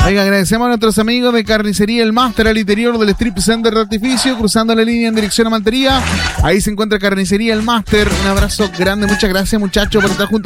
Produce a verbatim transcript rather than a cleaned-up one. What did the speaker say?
Oiga, agradecemos a nuestros amigos de Carnicería El Máster al interior del Strip Center de Artificio, cruzando la línea en dirección a Mantería. Ahí se encuentra Carnicería El Máster. Un abrazo grande, muchas gracias, muchachos, por estar juntos.